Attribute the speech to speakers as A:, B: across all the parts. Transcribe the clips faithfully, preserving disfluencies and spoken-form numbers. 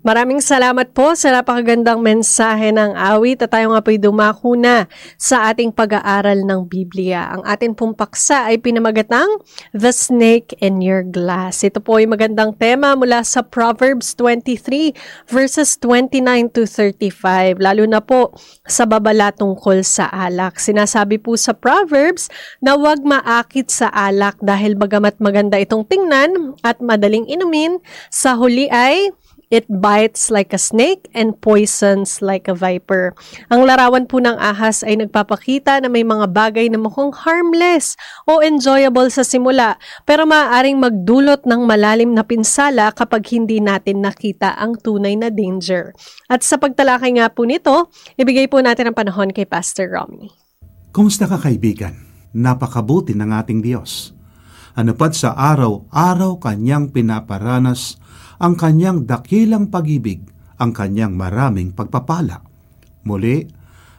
A: Maraming salamat po sa napakagandang mensahe ng awit at tayo nga po'y dumako na sa ating pag-aaral ng Biblia. Ang ating pong paksa ay pinamagatang The Snake in Your Glass. Ito po ay magandang tema mula sa Proverbs twenty-three verses twenty-nine to thirty-five, lalo na po sa babala tungkol sa alak. Sinasabi po sa Proverbs na huwag maakit sa alak dahil bagamat maganda itong tingnan at madaling inumin, sa huli ay it bites like a snake and poisons like a viper. Ang larawan po ng ahas ay nagpapakita na may mga bagay na mukhang harmless o enjoyable sa simula, pero maaaring magdulot ng malalim na pinsala kapag hindi natin nakita ang tunay na danger. At sa pagtalakay nga po nito, ibigay po natin ang panahon kay Pastor Romy.
B: Kumusta ka, kaibigan? Napakabuti ng ating Diyos. Ano pat sa araw-araw kanyang pinaparanas ang kanyang dakilang pag-ibig, ang kanyang maraming pagpapala. Muli,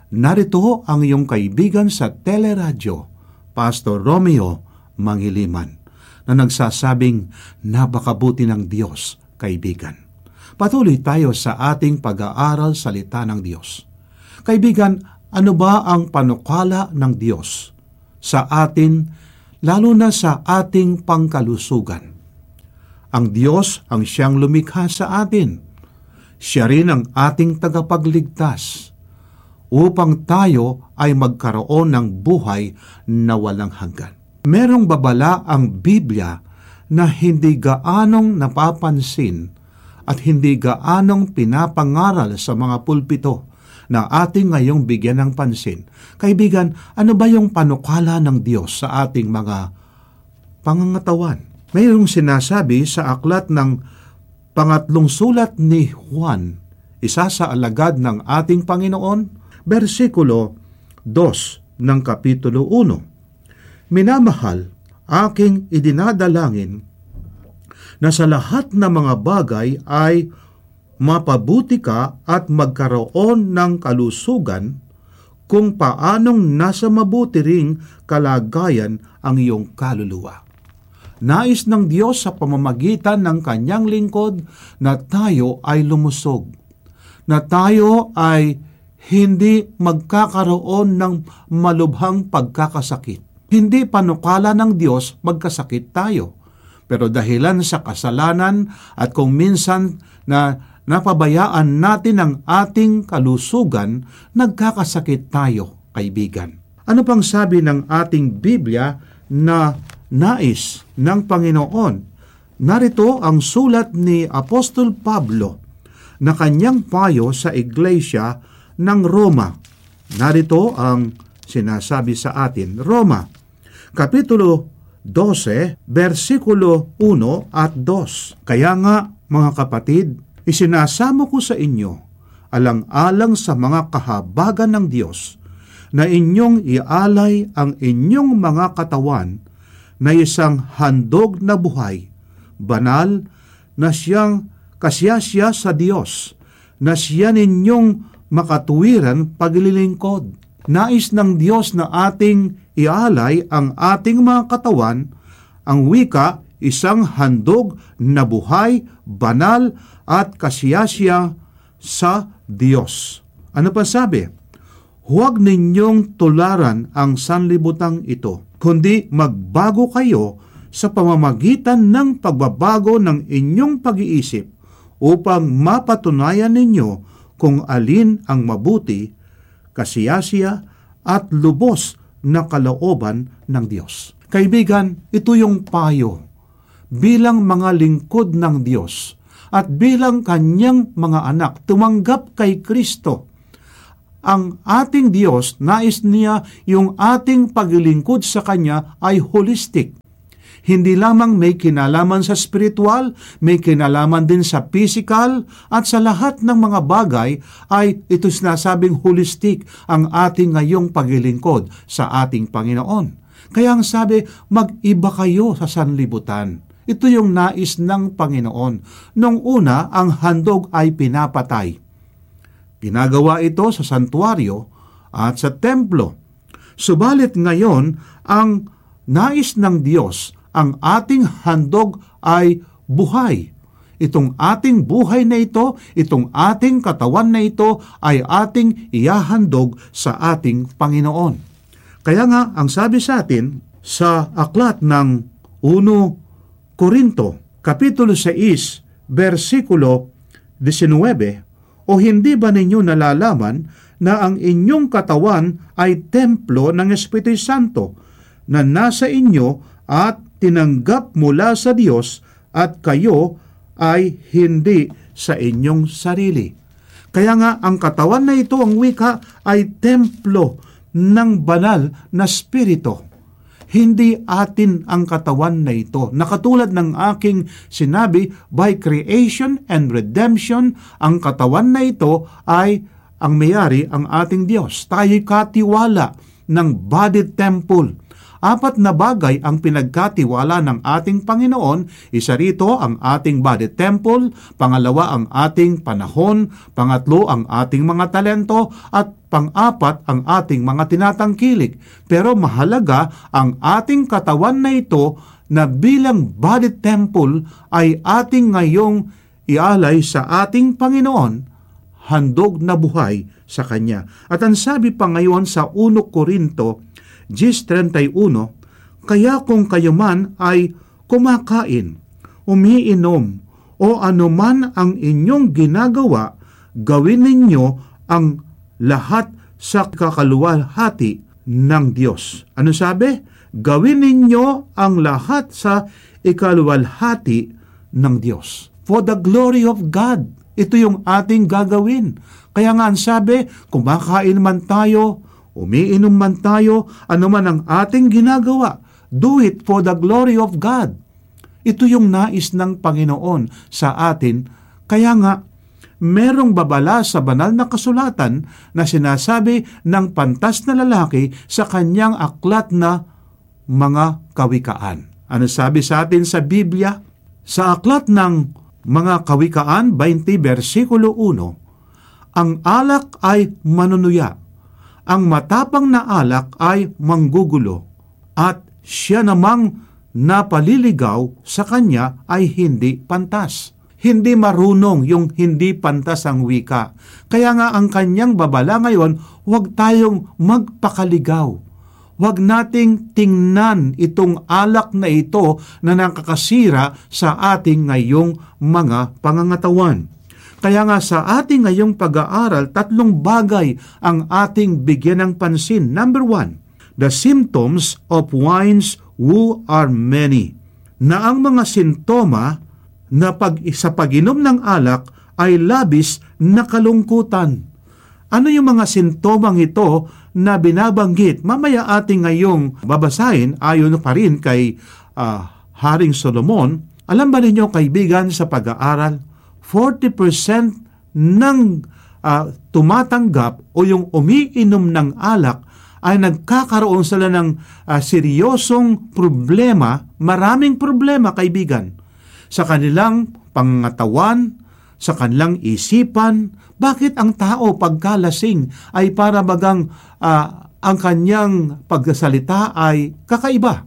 B: narito ang iyong kaibigan sa teleradyo, Pastor Romeo Mangiliman, na nagsasabing napakabuti ng Diyos, kaibigan. Patuloy tayo sa ating pag-aaral salita ng Diyos. Kaibigan, ano ba ang panukala ng Diyos sa atin, lalo na sa ating pangkalusugan? Ang Diyos ang siyang lumikha sa atin. Siya rin ang ating tagapagligtas upang tayo ay magkaroon ng buhay na walang hanggan. Merong babala ang Biblia na hindi gaanong napapansin at hindi gaanong pinapangaral sa mga pulpito na ating ngayong bigyan ng pansin. Kaibigan, ano ba yung panukala ng Diyos sa ating mga pangangatawan? Mayroong sinasabi sa aklat ng pangatlong sulat ni Juan, isa sa alagad ng ating Panginoon, versikulo two ng kapitulo one. Minamahal, aking idinadalangin na sa lahat ng mga bagay ay mapabuti ka at magkaroon ng kalusugan kung paanong nasa mabuti ring kalagayan ang iyong kaluluwa. Nais ng Diyos sa pamamagitan ng kanyang lingkod na tayo ay lumusog, na tayo ay hindi magkakaroon ng malubhang pagkakasakit. Hindi panukala ng Diyos magkasakit tayo, pero dahilan sa kasalanan at kung minsan na napabayaan natin ang ating kalusugan, nagkakasakit tayo, kaibigan. Ano pang sabi ng ating Biblia na nais ng Panginoon? Narito ang sulat ni Apostol Pablo na kanyang payo sa iglesia ng Roma. Narito ang sinasabi sa atin. Roma, Kapitulo twelve, versikulo one at two. Kaya nga, mga kapatid, isinasamo ko sa inyo, alang-alang sa mga kahabagan ng Diyos, na inyong ialay ang inyong mga katawan na isang handog na buhay, banal, na siyang kasiyasya sa Diyos, na siya ninyong makatuwiran paglilingkod. Nais ng Diyos na ating ialay ang ating mga katawan, ang wika, isang handog na buhay, banal, at kasiyasya sa Diyos. Ano pa sabi? Huwag ninyong tularan ang sanlibutang ito, kundi magbago kayo sa pamamagitan ng pagbabago ng inyong pag-iisip upang mapatunayan ninyo kung alin ang mabuti, kasiyasya at lubos na kalooban ng Diyos. Kaibigan, ito yung payo bilang mga lingkod ng Diyos at bilang kanyang mga anak tumanggap kay Kristo. Ang ating Diyos, nais niya yung ating paglilingkod sa Kanya ay holistic. Hindi lamang may kinalaman sa spiritual, may kinalaman din sa physical, at sa lahat ng mga bagay ay ito sinasabing holistic ang ating ngayong paglilingkod sa ating Panginoon. Kaya ang sabi, mag-iba kayo sa sanlibutan. Ito yung nais ng Panginoon. Nung una, ang handog ay pinapatay. Ginagawa ito sa santuaryo at sa templo. Subalit ngayon, ang nais ng Diyos, ang ating handog ay buhay. itong ating buhay na ito, itong ating katawan na ito ay ating ihahandog sa ating Panginoon. Kaya nga, ang sabi sa atin sa aklat ng Unang Korinto, Kapitulo six, versikulo nineteen, o hindi ba ninyo nalalaman na ang inyong katawan ay templo ng Espiritu Santo na nasa inyo at tinanggap mula sa Diyos at kayo ay hindi sa inyong sarili? Kaya nga, ang katawan na ito, ang wika, ay templo ng banal na Espiritu. Hindi atin ang katawan na ito. Nakatulad ng aking sinabi, by creation and redemption, ang katawan na ito ay ang mayari ang ating Diyos. Tayo'y katiwala ng body temple. Apat na bagay ang pinagkatiwala ng ating Panginoon. Isa rito ang ating body temple, pangalawa ang ating panahon, pangatlo ang ating mga talento, at pang-apat ang ating mga tinatangkilik. Pero mahalaga, ang ating katawan na ito na bilang body temple ay ating ngayong ialay sa ating Panginoon, handog na buhay sa Kanya. At ang sabi pa ngayon sa Unang Korinto ten thirty-one, kaya kung kayo man ay kumakain, umiinom, o anuman ang inyong ginagawa, gawin ninyo ang lahat sa kakaluwalhati ng Diyos. Ano sabi? Gawin ninyo ang lahat sa ikaluwalhati ng Diyos. For the glory of God. Ito yung ating gagawin. Kaya nga ang sabi, kumakain man tayo, umiinom man tayo, anuman ang ating ginagawa, do it for the glory of God. Ito yung nais ng Panginoon sa atin. Kaya nga, merong babala sa banal na kasulatan na sinasabi ng pantas na lalaki sa kanyang aklat na mga kawikaan. Ano sabi sa atin sa Biblia? Sa aklat ng mga kawikaan, twenty, versikulo one, ang alak ay manunuya, ang matapang na alak ay manggugulo, at siya namang napaliligaw sa kanya ay hindi pantas. Hindi marunong yung hindi pantas ang wika. Kaya nga ang kanyang babala ngayon, huwag tayong magpakaligaw. Huwag nating tingnan itong alak na ito na nakakasira sa ating ngayong mga pangangatawan. Kaya nga sa ating ngayong pag-aaral, tatlong bagay ang ating bigyan ng pansin. Number one, the symptoms of wines who are many. Na ang mga sintoma na pag, sa pag-inom ng alak ay labis na kalungkutan. Ano yung mga sintomang ito na binabanggit? Mamaya ating ngayong babasahin ayon pa rin kay uh, Haring Solomon. Alam ba ninyo, kaibigan, sa pag-aaral, forty percent ng uh, tumatanggap o yung umiinom ng alak ay nagkakaroon sila ng uh, seryosong problema, maraming problema, kaibigan, sa kanilang pangatawan, sa kanilang isipan. Bakit ang tao pagkalasing ay para bagang uh, ang kanyang pagsasalita ay kakaiba?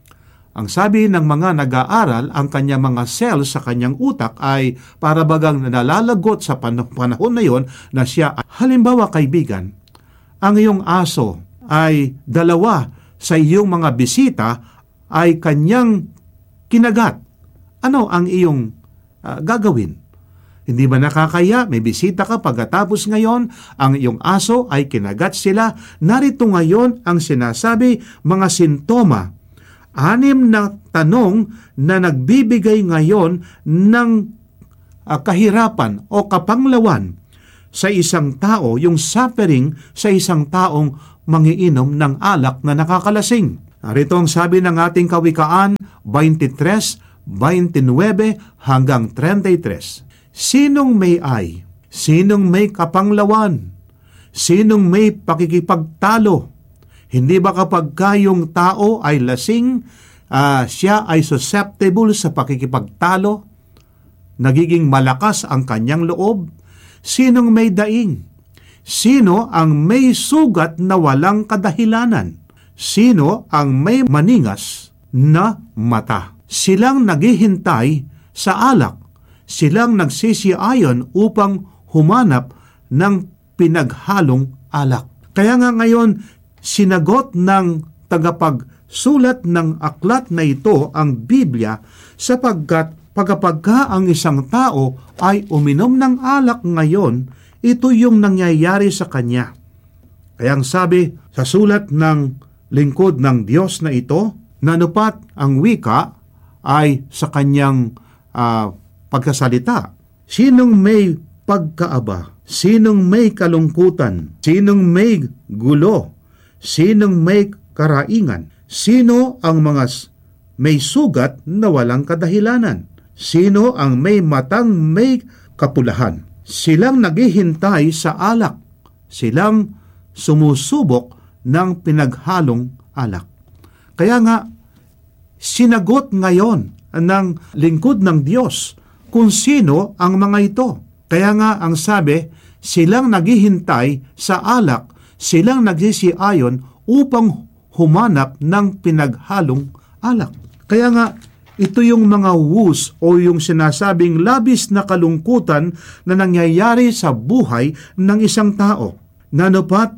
B: Ang sabi ng mga nag-aaral, ang kanyang mga cells sa kanyang utak ay para bagang nalalagot sa panahon na yon na siya. Halimbawa, kaibigan, ang iyong aso ay dalawa sa iyong mga bisita ay kanyang kinagat. Ano ang iyong uh, gagawin? Hindi ba nakakaya? May bisita ka pagkatapos ngayon, ang iyong aso ay kinagat sila. Narito ngayon ang sinasabi, mga sintoma. Anim na tanong na nagbibigay ngayon ng uh, kahirapan o kapanglawan sa isang tao, yung suffering sa isang taong mangiinom ng alak na nakakalasing. Narito ang sabi ng ating kawikaan, twenty-three, twenty-nine hanggang thirty-three. Sinong may ay? Sinong may kapanglawan? Sinong may pakikipagtalo? Hindi ba kapag kayong tao ay lasing, uh, siya ay susceptible sa pakikipagtalo? Nagiging malakas ang kanyang loob? Sinong may daing? Sino ang may sugat na walang kadahilanan? Sino ang may maningas na mata? Silang naghihintay sa alak. silang nagsisiayon upang humanap ng pinaghalong alak. Kaya nga ngayon, sinagot ng tagapagsulat ng aklat na ito ang Biblia sapagkat pagkapagka ang isang tao ay uminom ng alak ngayon, ito yung nangyayari sa kanya. Kaya ang sabi sa sulat ng lingkod ng Diyos na ito, nanupat ang wika ay sa kanyang uh, pagkasalita. Sinong may pagkaaba, sinong may kalungkutan, sinong may gulo, sinong may karaingan, sino ang mga may sugat na walang kadahilanan, sino ang may matang may kapulahan. Silang naghihintay sa alak, silang sumusubok ng pinaghalong alak. Kaya nga, sinagot ngayon ng lingkod ng Diyos kung sino ang mga ito. Kaya nga ang sabi, silang naghihintay sa alak, silang nagsisiayon upang humanap ng pinaghalong alak. Kaya nga, ito yung mga wus o yung sinasabing labis na kalungkutan na nangyayari sa buhay ng isang tao. Nanupat,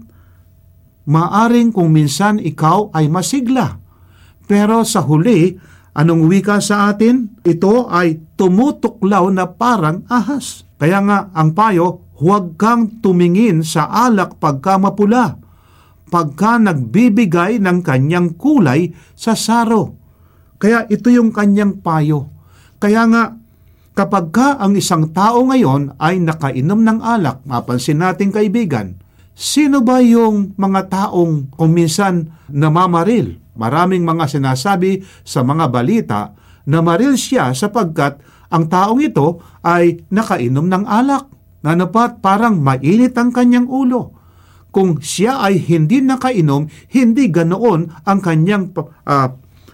B: maaring kung minsan ikaw ay masigla. Pero sa huli, anong wika sa atin? Ito ay tumutuklaw na parang ahas. Kaya nga, ang payo, huwag kang tumingin sa alak pagka mapula, pagka nagbibigay ng kanyang kulay sa saro. Kaya ito yung kanyang payo. Kaya nga, kapag ka ang isang tao ngayon ay nakainom ng alak, mapansin natin kaibigan, sino ba yung mga taong kung minsan namamaril? Maraming mga sinasabi sa mga balita na maril siya sapagkat ang taong ito ay nakainom ng alak. Nanapat parang mainit ang kanyang ulo. Kung siya ay hindi nakainom, hindi ganoon ang kanyang uh,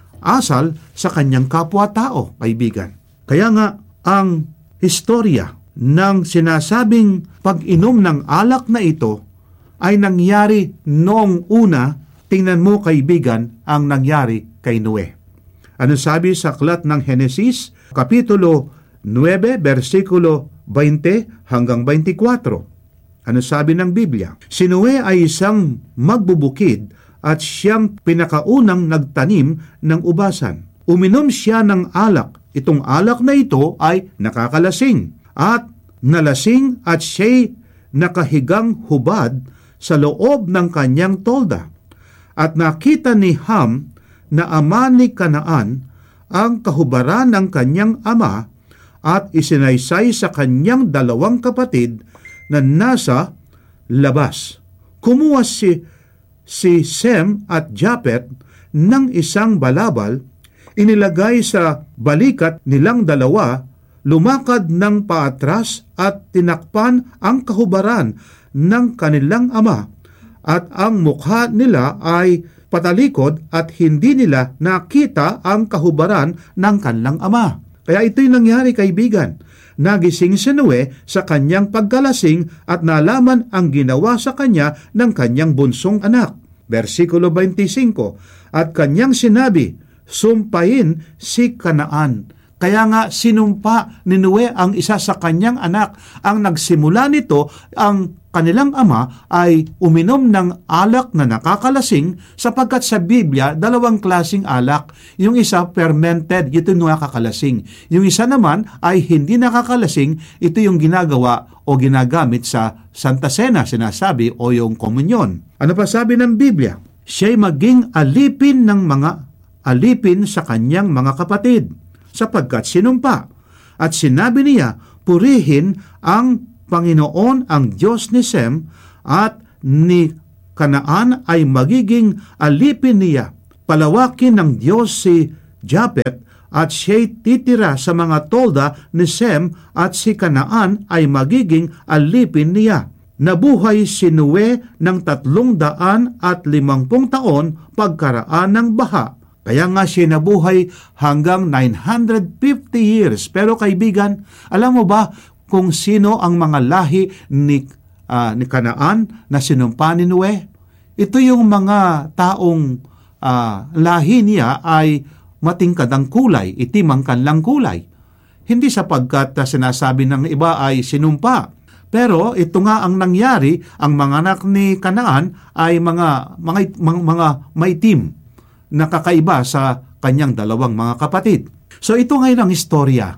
B: asal sa kanyang kapwa-tao, kaibigan. Kaya nga, ang istorya ng sinasabing pag-inom ng alak na ito ay nangyari noong una. Tingnan mo, kaibigan, ang nangyari kay Noe. Ano sabi sa aklat ng Henesis, Kapitulo nine, versikulo twenty hanggang twenty-four? Ano sabi ng Biblia? Si Noe ay isang magbubukid at siyang pinakaunang nagtanim ng ubasan. Uminom siya ng alak. Itong alak na ito ay nakakalasing. At nalasing at siya'y nakahigang hubad sa loob ng kanyang tolda. At nakita ni Ham na ama ni Kanaan ang kahubaran ng kanyang ama at isinaysay sa kanyang dalawang kapatid na nasa labas. Kumuha si, si Sem at Japet ng isang balabal, inilagay sa balikat nilang dalawa, lumakad ng paatras at tinakpan ang kahubaran ng kanilang ama, at ang mukha nila ay patalikod at hindi nila nakita ang kahubaran ng kanilang ama. Kaya ito'y nangyari, kaibigan. Nagising si Noe sa kanyang pagkalasing at nalaman ang ginawa sa kanya ng kanyang bunsong anak. Versikulo twenty-five, at kanyang sinabi, sumpahin si Kanaan. Kaya nga sinumpa ni Noe ang isa sa kanyang anak. Ang nagsimula nito, ang kanilang ama ay uminom ng alak na nakakalasing sapagkat sa Biblia, dalawang klaseng alak. Yung isa fermented, ito yung nakakalasing. Yung isa naman ay hindi nakakalasing, ito yung ginagawa o ginagamit sa Santa Cena, sinasabi, o yung komunyon. Ano pa sabi ng Biblia? Siya'y maging alipin ng mga alipin sa kanyang mga kapatid, sapagkat sinumpa. At sinabi niya, purihin ang Panginoon ang Diyos ni Sem, at ni Kanaan ay magiging alipin niya. Palawakin ng Diyos si Japet at siya'y titira sa mga tolda ni Sem, at si Kanaan ay magiging alipin niya. Nabuhay si Noe ng tatlong daan at limangpung taon pagkaraan ng baha. Kaya nga siya nabuhay hanggang nine hundred fifty years. Pero kaibigan, alam mo ba kung sino ang mga lahi ni, uh, ni Kanaan na sinumpa ni Noe? Ito yung mga taong uh, lahi niya ay matingkad ang kulay, itim ang kanilang kulay. Hindi sapagkat uh, sinasabi ng iba ay sinumpa. Pero ito nga ang nangyari, ang mga anak ni Kanaan ay mga mga mga, mga maitim na kakaiba sa kanyang dalawang mga kapatid. So ito ngayon ang istorya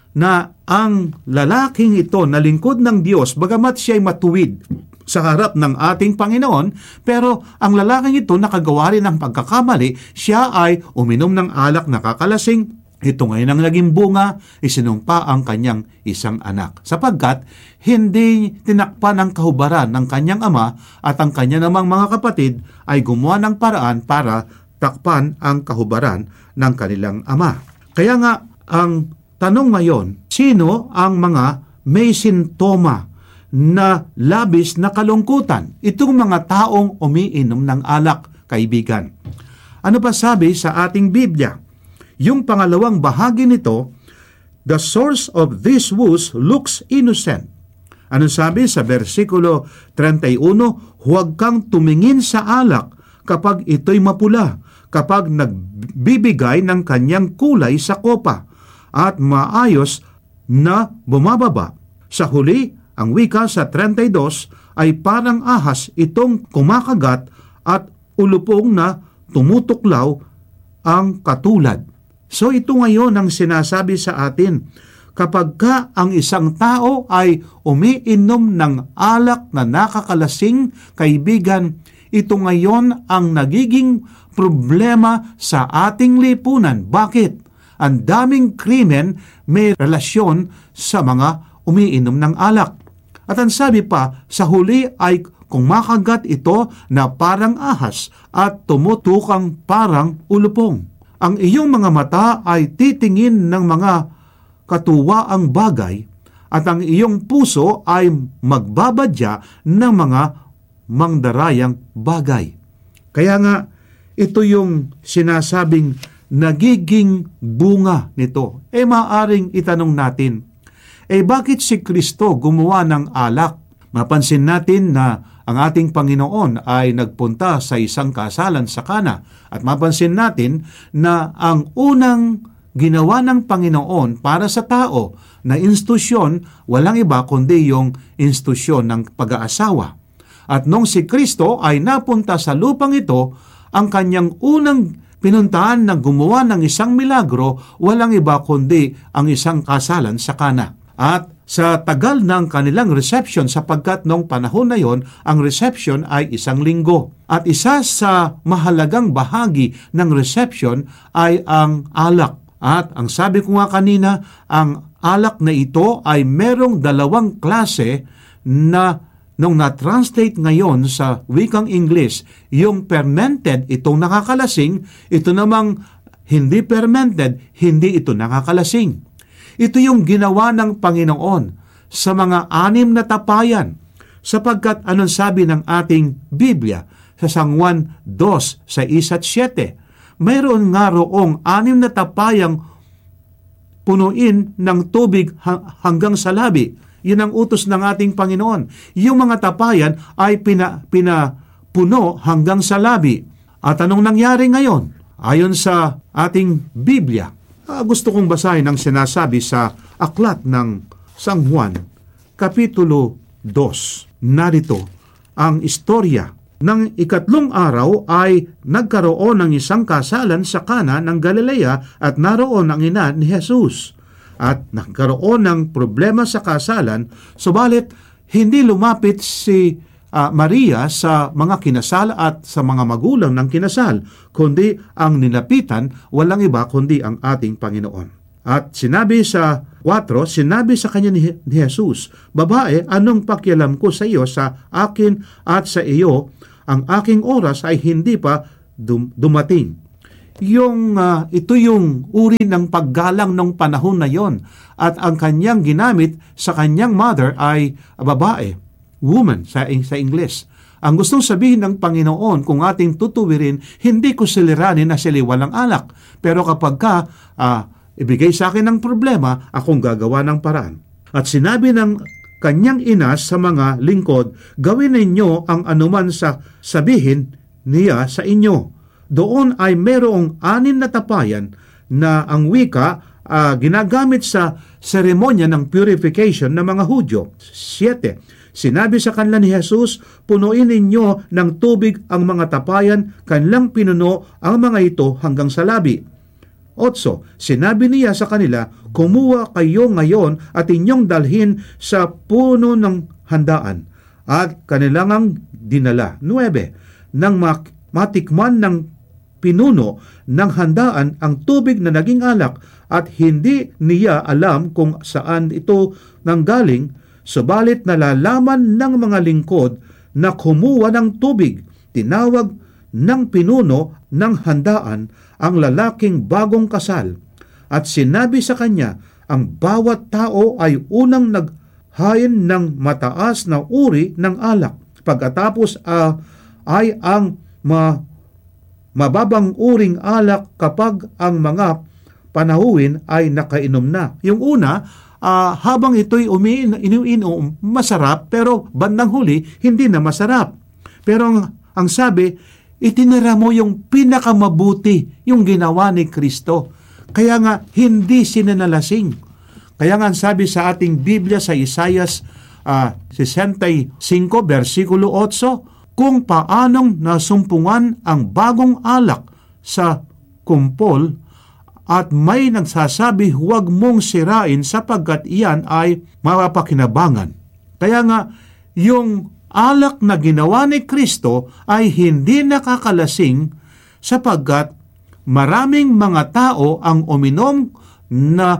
B: na ang lalaking ito na lingkod ng Diyos, bagamat siya ay matuwid sa harap ng ating Panginoon, pero ang lalaking ito nakagawa rin ng pagkakamali, siya ay uminom ng alak, nakakalasing. Ito ngayon ang naging bunga, isinumpa ang kanyang isang anak. Sapagkat hindi tinakpan ang kahubaran ng kanyang ama at ang kanya namang mga kapatid ay gumawa ng paraan para takpan ang kahubaran ng kanilang ama. Kaya nga, ang tanong ngayon, sino ang mga may sintoma na labis na kalungkutan? Itong mga taong umiinom ng alak, kaibigan. Ano pa sabi sa ating Biblia? Yung pangalawang bahagi nito, the source of this woes looks innocent. Ano sabi sa versikulo thirty-one? Huwag kang tumingin sa alak kapag ito'y mapula, kapag nagbibigay ng kanyang kulay sa kopa, at maayos na bumababa. Sa huli, ang wika sa thirty-two ay parang ahas itong kumakagat at ulupong na tumutuklaw ang katulad. So ito ngayon ang sinasabi sa atin, kapag ka ang isang tao ay umiinom ng alak na nakakalasing, kaibigan, ito ngayon ang nagiging problema sa ating lipunan. Bakit? Ang daming krimen may relasyon sa mga umiinom ng alak. At ang sabi pa, sa huli ay kung makagat ito na parang ahas at tumutukang parang ulupong. Ang iyong mga mata ay titingin ng mga katuwaang bagay at ang iyong puso ay magbabadya ng mga mangdarayang bagay. Kaya nga, ito yung sinasabing nagiging bunga nito. E maaring itanong natin, eh bakit si Kristo gumawa ng alak? Mapansin natin na ang ating Panginoon ay nagpunta sa isang kasalan sa Kana at mapansin natin na ang unang ginawa ng Panginoon para sa tao na institusyon, walang iba kundi yung institusyon ng pag-aasawa. At nung si Kristo ay napunta sa lupang ito, ang kanyang unang pinuntahan na gumawa ng isang milagro, walang iba kundi ang isang kasalan sa Kana. At sa tagal ng kanilang reception, sapagkat noong panahon na yon, ang reception ay isang linggo. At isa sa mahalagang bahagi ng reception ay ang alak. At ang sabi ko nga kanina, ang alak na ito ay merong dalawang klase na nung na-translate ngayon sa wikang English, yung fermented, itong nakakalasing, ito namang hindi fermented, hindi ito nakakalasing. Ito yung ginawa ng Panginoon sa mga anim na tapayan, sapagkat anong sabi ng ating Biblia sa San Juan two, six at seven, mayroon nga roong anim na tapayang punuin ng tubig hanggang sa labi. Yun ang utos ng ating Panginoon. Yung mga tapayan ay pina, pinapuno hanggang sa labi. At anong nangyari ngayon? Ayon sa ating Biblia, Uh, gusto kong basahin ang sinasabi sa aklat ng San Juan, Kapitulo two. Narito, ang istorya ng ikatlong araw ay nagkaroon ng isang kasalan sa Kana ng Galilea at naroon ang ina ni Jesus. At nagkaroon ng problema sa kasalan, subalit hindi lumapit si uh, Maria sa mga kinasal at sa mga magulang ng kinasal, kundi ang nilapitan walang iba kundi ang ating Panginoon. At sinabi sa four, sinabi sa kanya ni, ni Jesus, "Babae, anong pakialam ko sa iyo, sa akin at sa iyo? Ang aking oras ay hindi pa dum- dumating." Yung, uh, ito yung uri ng paggalang ng panahon na yon. At ang kanyang ginamit sa kanyang mother ay babae, woman sa, sa English. Ang gustong sabihin ng Panginoon, kung ating tutuwirin, hindi ko siliranin na sila walang alak. Pero kapag ka uh, ibigay sa akin ng problema, akong gagawa ng paraan. At sinabi ng kanyang ina sa mga lingkod, "Gawin ninyo ang anuman sa sabihin niya sa inyo." Doon ay merong anin na tapayan na ang wika uh, ginagamit sa seremonya ng purification ng mga Hudyo. Siyete, sinabi sa kanila ni Jesus, punuin ninyo ng tubig ang mga tapayan, kanilang pinuno ang mga ito hanggang sa labi. Otso, sinabi niya sa kanila, kumuha kayo ngayon at inyong dalhin sa puno ng handaan. At kanilang ang dinala. Nuebe, nang matikman ng pinuno ng handaan ang tubig na naging alak at hindi niya alam kung saan ito nanggaling, subalit nalalaman ng mga lingkod na kumuha ng tubig. Tinawag ng pinuno ng handaan ang lalaking bagong kasal at sinabi sa kanya, ang bawat tao ay unang naghain ng mataas na uri ng alak. Pagkatapos uh, ay ang ma mababang uring alak kapag ang mga panahuin ay nakainom na. Yung una, uh, habang ito'y umiinom, masarap, pero bandang huli, hindi na masarap. Pero ang, ang sabi, itinira mo yung pinakamabuti, yung ginawa ni Kristo. Kaya nga, hindi sinanalasing. Kaya nga, sabi sa ating Biblia sa Isaias uh, sesenta y cinco, versikulo eight, kung paanong nasumpungan ang bagong alak sa kumpol at may nagsasabi huwag mong sirain sapagkat iyan ay mapapakinabangan. Kaya nga, yung alak na ginawa ni Kristo ay hindi nakakalasing sapagkat maraming mga tao ang uminom na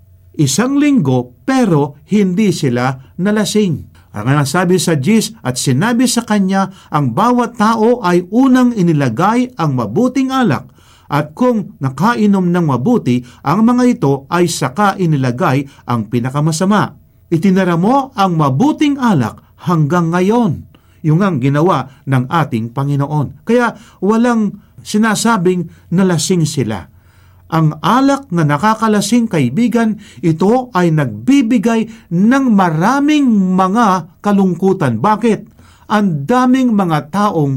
B: isang linggo pero hindi sila nalasing. Ang nasabi sa Diyos at sinabi sa kanya, ang bawat tao ay unang inilagay ang mabuting alak at kung nakainom ng mabuti, ang mga ito ay saka inilagay ang pinakamasama. Itinara mo ang mabuting alak hanggang ngayon. Yung ang ginawa ng ating Panginoon. Kaya walang sinasabing nalasing sila. Ang alak na nakakalasing, kaibigan, ito ay nagbibigay ng maraming mga kalungkutan. Bakit? Ang daming mga taong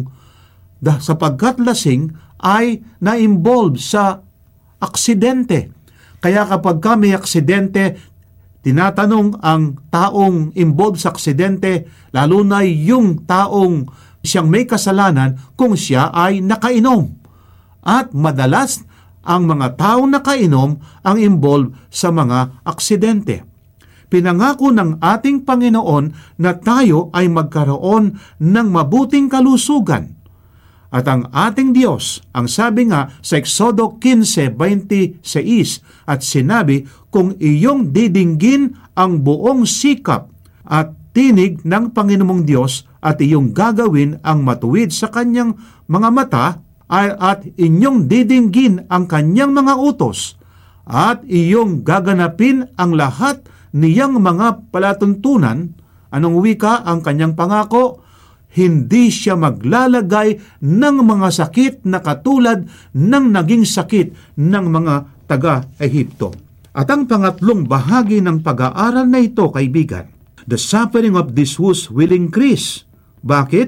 B: sapagkat lasing ay na-involve sa aksidente. Kaya kapag may aksidente, tinatanong ang taong involved sa aksidente, lalo na yung taong siyang may kasalanan kung siya ay nakainom. At madalas, ang mga taong nakainom ang involved sa mga aksidente. Pinangako ng ating Panginoon na tayo ay magkaroon ng mabuting kalusugan. At ang ating Diyos, ang sabi nga sa Exodo fifteen twenty-six, at sinabi, kung iyong didinggin ang buong sikap at tinig ng Panginoong Diyos at iyong gagawin ang matuwid sa kanyang mga mata, ay at inyong didinggin ang kanyang mga utos at iyong gaganapin ang lahat niyang mga palatuntunan, anong wika ang kanyang pangako? Hindi siya maglalagay ng mga sakit na katulad ng naging sakit ng mga taga-Ehipto. At ang pangatlong bahagi ng pag-aaral na ito, kaibigan, the suffering of this host will increase. Bakit?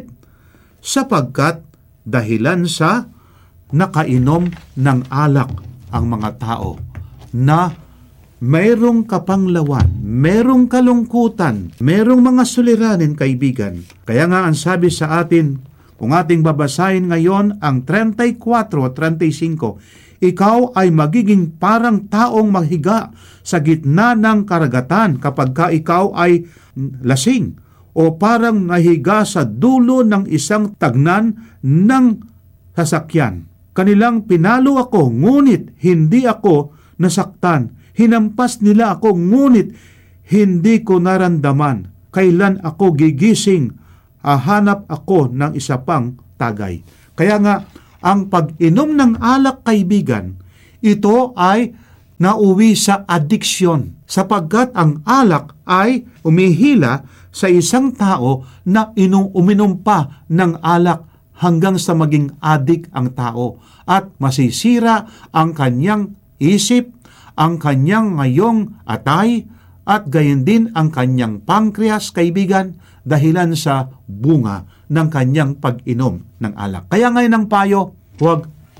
B: Sapagkat dahilan sa nakainom ng alak ang mga tao na mayroong kapanglawan, mayroong kalungkutan, mayroong mga suliranin, kaibigan. Kaya nga ang sabi sa atin, kung ating babasahin ngayon ang thirty-four, thirty-five, ikaw ay magiging parang taong mahiga sa gitna ng karagatan kapag ka ikaw ay lasing, o parang nahiga sa dulo ng isang tagnan ng sasakyan. Kanilang pinalo ako, ngunit hindi ako nasaktan. Hinampas nila ako, ngunit hindi ko naramdaman. Kailan ako gigising, hahanap ako ng isa pang tagay. Kaya nga, ang pag-inom ng alak, kaibigan, ito ay nauwi sa addiction. Sapagkat ang alak ay umihila sa isang tao na inum- uminom pa ng alak hanggang sa maging adik ang tao at masisira ang kanyang isip, ang kanyang ngayong atay, at gayon din ang kanyang pankreas, kaibigan, dahilan sa bunga ng kanyang pag-inom ng alak. Kaya ngayon ang payo, huwag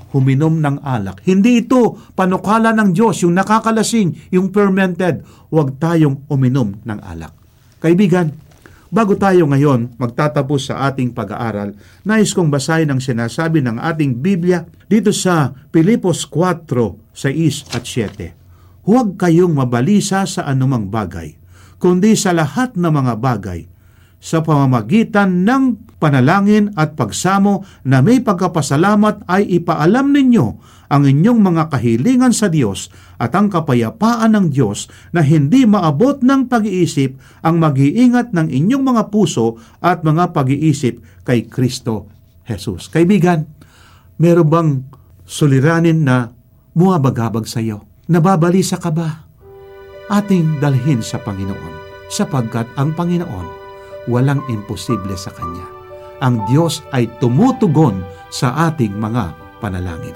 B: huminom ng alak. Hindi ito panukala ng Diyos, yung nakakalasing, yung fermented. Huwag tayong uminom ng alak. Kaibigan, bago tayo ngayon magtatapos sa ating pag-aaral, nais kong basahin ang sinasabi ng ating Biblia dito sa Filipos four, six at seven. Huwag kayong mabalisa sa anumang bagay, kundi sa lahat ng mga bagay, sa pamamagitan ng panalangin at pagsamo na may pagkapasalamat ay ipaalam ninyo ang inyong mga kahilingan sa Diyos, at ang kapayapaan ng Diyos na hindi maabot ng pag-iisip ang mag-iingat ng inyong mga puso at mga pag-iisip kay Kristo Jesus. Kaibigan, meron bang suliranin na buwabagabag sa iyo? Nababalisa ka ba? Ating dalhin sa Panginoon, sapagkat ang Panginoon walang imposible sa Kanya. Ang Diyos ay tumutugon sa ating mga panalangin.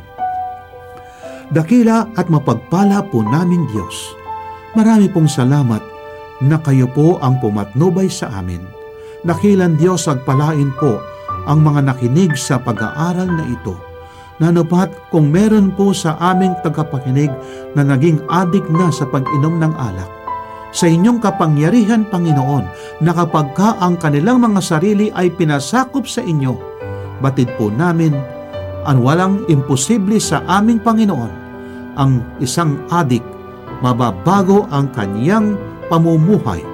B: Dakila at mapagpala po namin Diyos, marami pong salamat na kayo po ang pumatnubay sa amin. Dakilan Diyos, agpalain po ang mga nakinig sa pag-aaral na ito. Nanupat kung meron po sa aming tagapakinig na naging adik na sa pag-inom ng alak, sa inyong kapangyarihan, Panginoon, na kapag ka ang kanilang mga sarili ay pinasakop sa inyo, batid po namin ang walang imposible sa aming Panginoon. Ang isang adik, mababago ang kanyang pamumuhay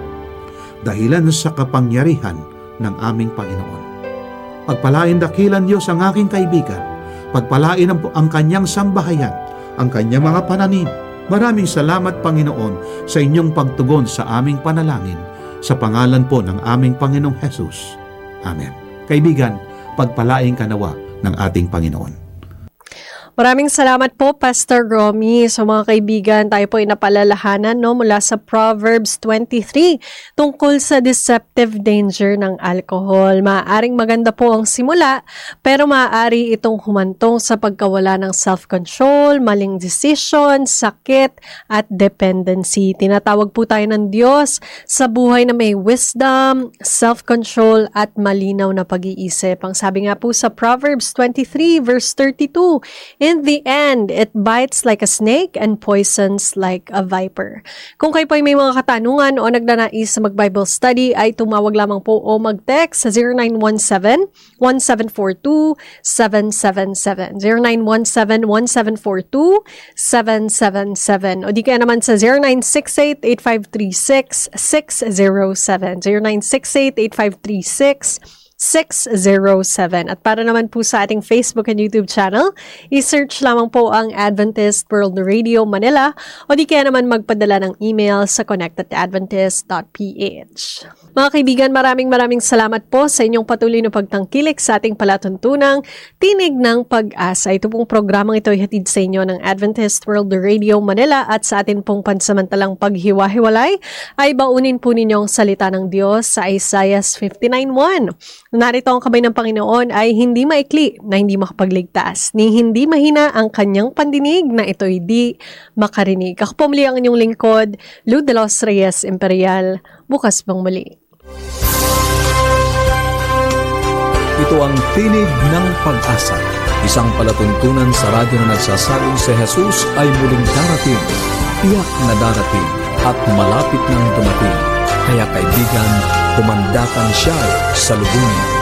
B: dahilan sa kapangyarihan ng aming Panginoon. Pagpalain dakilan Diyos ang aking kaibigan, pagpalain ang, ang kanyang sambahayan, ang kanyang mga pananim. Maraming salamat, Panginoon, sa inyong pagtugon sa aming panalangin, sa pangalan po ng aming Panginoong Jesus. Amen. Kaibigan, pagpalain ka nawa ng ating Panginoon.
A: Maraming salamat po, Pastor Romy. So mga kaibigan, tayo po ay napalalahanan no, mula sa Proverbs twenty-three tungkol sa deceptive danger ng alcohol. Maaaring maganda po ang simula, pero maaari itong humantong sa pagkawala ng self-control, maling decision, sakit, at dependency. Tinatawag po tayo ng Diyos sa buhay na may wisdom, self-control, at malinaw na pag-iisip. Ang sabi nga po sa Proverbs twenty-three verse thirty-two, in the end, it bites like a snake and poisons like a viper. Kung kayo po ay may mga katanungan o nagnanais sa mag-Bible study, ay tumawag lamang po o mag-text sa zero nine one seven, one seven four two, seven seven seven. zero nine one seven, one seven four two, seven seven seven. O di kaya naman sa zero nine six eight, eight five three six, six zero seven. zero nine six eight, eight five three six, six zero seven. At para naman po sa ating Facebook and YouTube channel, i-search lamang po ang Adventist World Radio Manila o di kaya naman magpadala ng email sa connect at adventist dot p h. Mga kaibigan, maraming maraming salamat po sa inyong patuloy na pagtangkilik sa ating palatuntunang Tinig ng Pag-asa. Ito pong programang ito ay hatid sa inyo ng Adventist World Radio Manila, at sa atin pong pansamantalang paghiwa-hiwalay ay baunin po ninyong salita ng Diyos sa Isaiah fifty-nine one. Narito ang kamay ng Panginoon ay hindi maikli na hindi makapagligtas, ni hindi mahina ang kanyang pandinig na ito'y di makarinig. Ako po muli ang inyong lingkod, Lou de los Reyes Imperial. Bukas pang muli.
C: Ito ang Tinig ng Pag-asa, isang palatuntunan sa radyo na nagsasabing si Jesus ay muling darating, tiyak na darating, at malapit nang dumating. Kaya kaibigan, kumandakan siya sa lubungin.